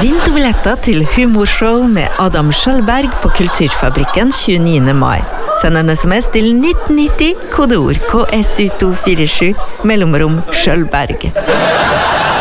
Vinn billetter til humorshow med Adam Skjølberg på Kulturfabrikken 29. mai. Send en sms til 1990, kodeord KSU247, mellomrom Skjølberg.